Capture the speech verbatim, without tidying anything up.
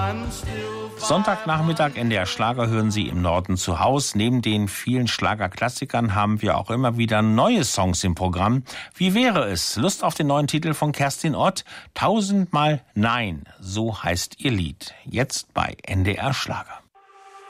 Sonntagnachmittag N D R Schlager hören Sie im Norden zu Haus. Neben den vielen Schlagerklassikern haben wir auch immer wieder neue Songs im Programm. Wie wäre es? Lust auf den neuen Titel von Kerstin Ott? Tausendmal Nein, so heißt ihr Lied. Jetzt bei N D R Schlager.